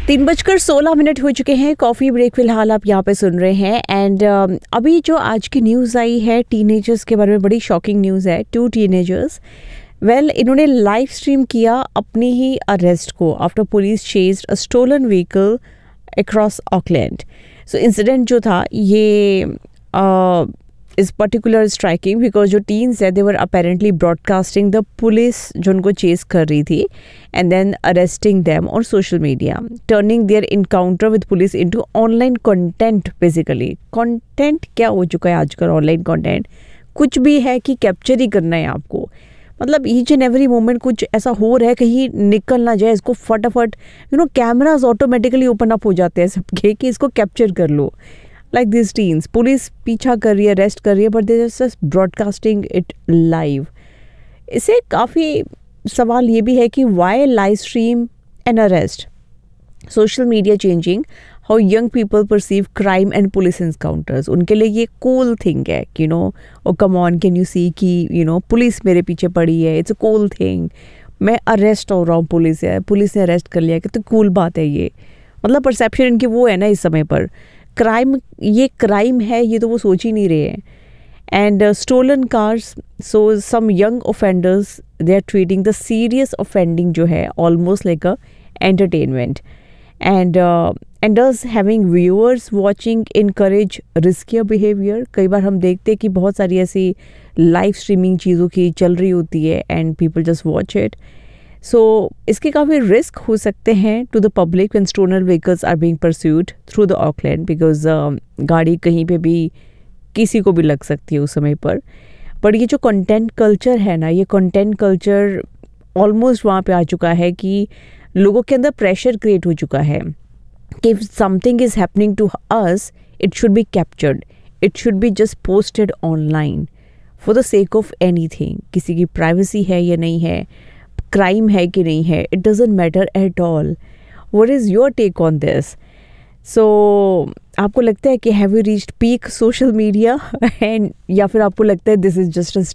3:16 हो चुके हैं। कॉफ़ी ब्रेक फिलहाल आप यहाँ पे सुन रहे हैं। एंड अभी जो आज की न्यूज़ आई है टीनेजर्स के बारे में, बड़ी शॉकिंग न्यूज़ है। 2 टीनेजर्स इन्होंने लाइव स्ट्रीम किया अपनी ही अरेस्ट को आफ्टर पुलिस चेज्ड अ स्टोलन व्हीकल अक्रॉस ऑकलैंड। सो इंसिडेंट जो था ये इस पर्टिकुलर स्ट्राइकिंग बिकॉज जो टीन्स है दे वर अपेरेंटली ब्रॉडकास्टिंग द पुलिस जो उनको चेस कर रही थी and then arresting them on social media, turning there encounter with police into online content. Basically content क्या हो चुका है आजकल? ऑनलाइन कंटेंट कुछ भी है कि कैप्चर ही करना है आपको। मतलब ईच एंड एवरी मोमेंट कुछ ऐसा हो रहा है, कहीं निकल ना जाए, इसको फटाफट कैमराज ऑटोमेटिकली ओपन अप हो जाते हैं सबके कि इसको कैप्चर कर लो। लाइक दिस टीन्स, पुलिस पीछा कर रही है, अरेस्ट कर रही है, but they are just broadcasting it live. इससे काफ़ी सवाल ये भी है कि Y live stream N arrest? Social media changing how young people perceive crime and police encounters. उनके लिए ये कूल थिंग है कि ओ come on, can you see कि पुलिस मेरे पीछे पड़ी है, इट्स अ कूल थिंग। मैं अरेस्ट हो रहा हूँ, पुलिस ने अरेस्ट कर लिया, कितनी कूल बात है ये। मतलब परसेप्शन इनकी वो है ना इस समय पर। क्राइम है ये तो वो सोच ही नहीं रहे हैं। And stolen cars, so some young offenders they are treating the serious offending जो है almost like a entertainment. And does having viewers watching encourage riskier behaviour. कई बार हम देखते हैं कि बहुत सारी ऐसी लाइव स्ट्रीमिंग चीज़ों की चल रही होती है and people just watch it. सो इसके काफ़ी रिस्क हो सकते हैं to the public when stolen vehicles are being pursued through the Auckland, because गाड़ी कहीं पे भी किसी को भी लग सकती है उस समय पर। बट ये जो कंटेंट कल्चर है ना, ये कंटेंट कल्चर ऑलमोस्ट वहाँ पे आ चुका है कि लोगों के अंदर प्रेशर क्रिएट हो चुका है कि if something is happening to us it should be captured, it should be just posted online for the sake of anything. किसी की प्राइवेसी है या नहीं है, क्राइम है कि नहीं है, it doesn't matter at all. What is your take on this? सो आपको लगता है कि have you reached peak social media and या फिर आपको लगता है दिस इज़ जस्ट अ